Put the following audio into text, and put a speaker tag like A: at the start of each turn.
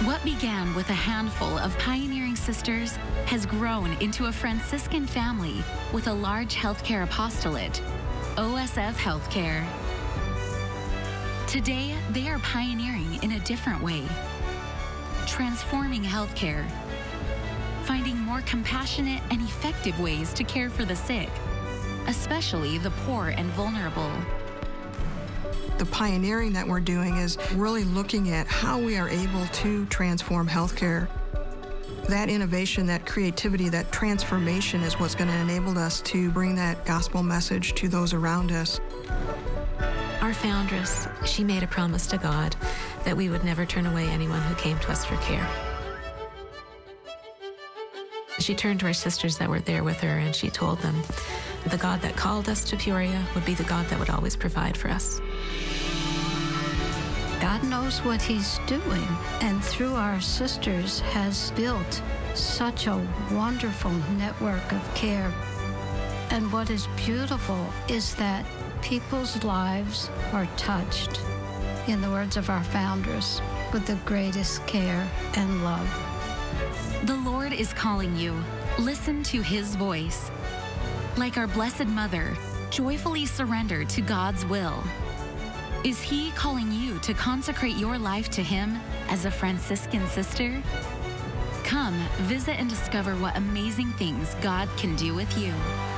A: What began with a handful of pioneering sisters has grown into a Franciscan family with a large healthcare apostolate, OSF Healthcare. Today, they are pioneering in a different way, transforming healthcare, finding more compassionate and effective ways to care for the sick, especially the poor and vulnerable.
B: The pioneering that we're doing is really looking at how we are able to transform healthcare. That innovation, that creativity, that transformation is what's going to enable us to bring that gospel message to those around us.
C: Our foundress, she made a promise to God that we would never turn away anyone who came to us for care. She turned to our sisters that were there with her and she told them the God that called us to Peoria would be the God that would always provide for us.
D: God knows what he's doing, and through our sisters has built such a wonderful network of care. And what is beautiful is that people's lives are touched, in the words of our founders, with the greatest care and love.
A: The Lord is calling you. Listen to his voice. Like our Blessed Mother, joyfully surrender to God's will. Is he calling you to consecrate your life to him as a Franciscan sister? Come, visit and discover what amazing things God can do with you.